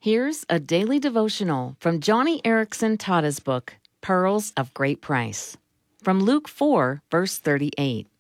Here's a daily devotional from Johnny Erickson Tada's book, Pearls of Great Price. From Luke 4, verse 38.